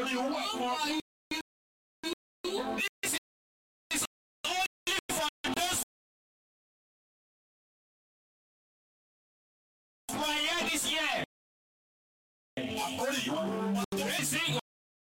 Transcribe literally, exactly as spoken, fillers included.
Only you want more. This is only for those who are here this year. Only you.